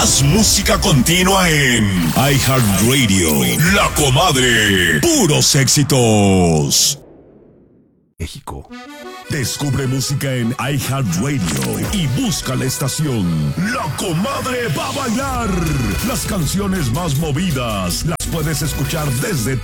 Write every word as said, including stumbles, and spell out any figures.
Más música continua en iHeartRadio. La Comadre. Puros éxitos. México. Descubre música en iHeartRadio y busca la estación La Comadre va a bailar. Las canciones más movidas las puedes escuchar desde tu